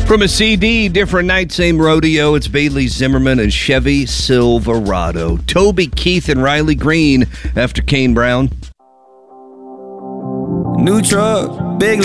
From a CD, Different Night, Same Rodeo, it's Bailey Zimmerman and Chevy Silverado. Toby Keith and Riley Green after Kane Brown. New truck,